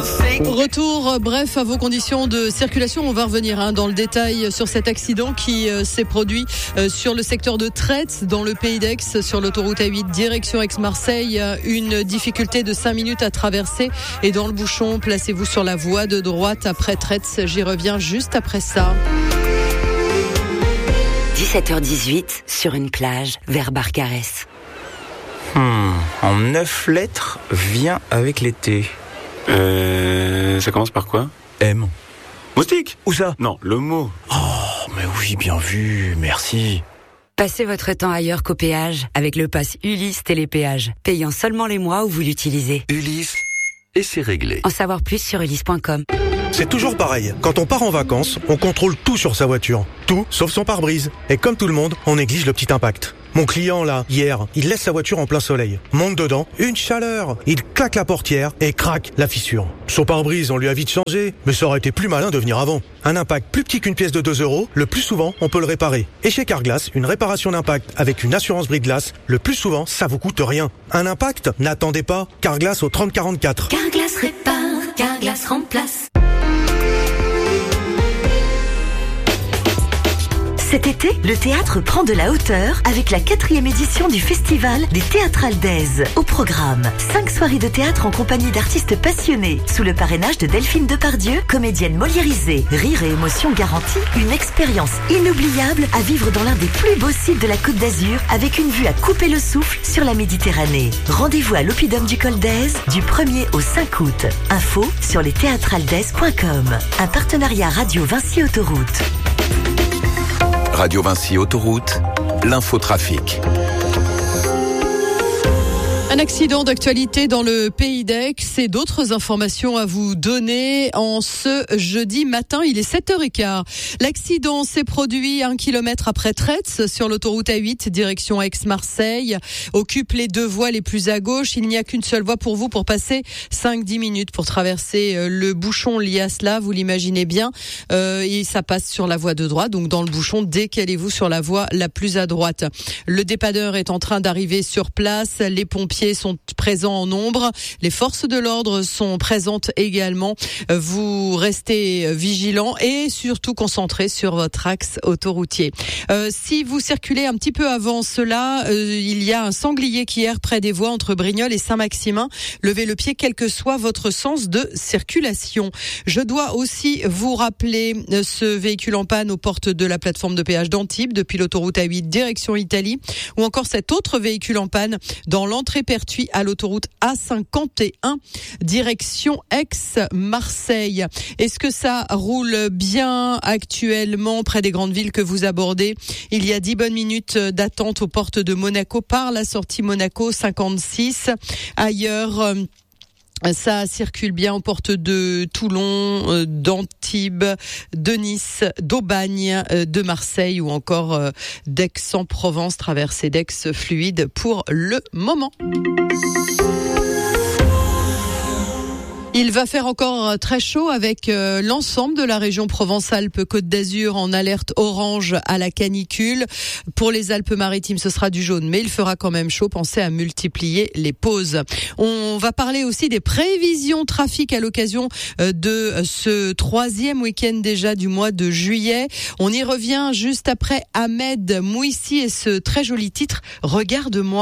Retour, bref, à vos conditions de circulation. On va revenir dans le détail sur cet accident qui s'est produit sur le secteur de Traits, dans le Pays d'Aix, sur l'autoroute A8, direction Aix-Marseille. Une difficulté de 5 minutes à traverser et dans le bouchon, placez-vous sur la voie de droite après Traits. J'y reviens juste après ça. 17h18, sur une plage, vers Barcarès. En 9 lettres, vient avec l'été. Ça commence par quoi? M. Moustique? Où ça? Non, le mot. Oh, mais oui, bien vu, merci. Passez votre temps ailleurs qu'au péage avec le pass Ulysse Télépéage, payant seulement les mois où vous l'utilisez. Ulysse, et c'est réglé. En savoir plus sur ulysse.com. C'est toujours pareil. Quand on part en vacances, on contrôle tout sur sa voiture. Tout, sauf son pare-brise. Et comme tout le monde, on néglige le petit impact. Mon client, là, hier, il laisse sa voiture en plein soleil. Monte dedans, une chaleur. Il claque la portière et craque la fissure. Son pare-brise, on lui a vite changé, mais ça aurait été plus malin de venir avant. Un impact plus petit qu'une pièce de 2 €, le plus souvent, on peut le réparer. Et chez Carglass, une réparation d'impact avec une assurance brise-glace, le plus souvent, ça vous coûte rien. Un impact? N'attendez pas. Carglass au 3044. Carglass répare, Carglass remplace. Cet été, le théâtre prend de la hauteur avec la 4e édition du Festival des Théâtrales d'Aise. Au programme, 5 soirées de théâtre en compagnie d'artistes passionnés, sous le parrainage de Delphine Depardieu, comédienne moliérisée. Rire et émotion garantie, une expérience inoubliable à vivre dans l'un des plus beaux sites de la Côte d'Azur, avec une vue à couper le souffle sur la Méditerranée. Rendez-vous à l'Oppidum du Col d'Aise du 1er au 5 août. Info sur lesthéatralesdaise.com. Un partenariat Radio Vinci Autoroute. Radio Vinci Autoroute, l'infotrafic. Un accident d'actualité dans le Pays d'Aix et d'autres informations à vous donner en ce jeudi matin. Il est 7h15. L'accident s'est produit 1 kilomètre après Traits sur l'autoroute A8 direction Aix-Marseille. Occupe les 2 voies les plus à gauche. Il n'y a qu'une seule voie pour vous pour passer 5-10 minutes pour traverser le bouchon lié à cela. Vous l'imaginez bien. Et ça passe sur la voie de droite. Donc dans le bouchon, décalez-vous sur la voie la plus à droite. Le dépanneur est en train d'arriver sur place. Les pompiers sont présents en nombre. Les forces de l'ordre sont présentes également. Vous restez vigilants et surtout concentrés sur votre axe autoroutier. Si vous circulez un petit peu avant cela, il y a un sanglier qui erre près des voies entre Brignoles et Saint-Maximin. Levez le pied quel que soit votre sens de circulation. Je dois aussi vous rappeler ce véhicule en panne aux portes de la plateforme de péage d'Antibes depuis l'autoroute A8 direction Italie, ou encore cet autre véhicule en panne dans l'entrée Pertuis à l'autoroute A51 direction Aix-Marseille. Est-ce que ça roule bien actuellement près des grandes villes que vous abordez? Il y a 10 bonnes minutes d'attente aux portes de Monaco par la sortie Monaco 56. Ailleurs, ça circule bien aux portes de Toulon, d'Antibes, de Nice, d'Aubagne, de Marseille ou encore d'Aix-en-Provence, traversée d'Aix fluide pour le moment. Il va faire encore très chaud avec l'ensemble de la région Provence-Alpes-Côte d'Azur en alerte orange à la canicule. Pour les Alpes-Maritimes, ce sera du jaune, mais il fera quand même chaud. Pensez à multiplier les pauses. On va parler aussi des prévisions trafic à l'occasion de ce 3e week-end déjà du mois de juillet. On y revient juste après Ahmed Mouissi et ce très joli titre « Regarde-moi ».